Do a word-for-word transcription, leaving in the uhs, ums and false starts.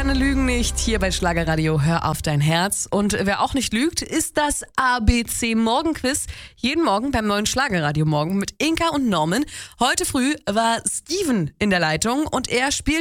Sterne lügen nicht. Hier bei Schlagerradio Hör auf dein Herz. Und wer auch nicht lügt, ist das A B C Morgenquiz. Jeden Morgen beim neuen Schlagerradio Morgen mit Inka und Norman. Heute früh war Steven in der Leitung und er spielt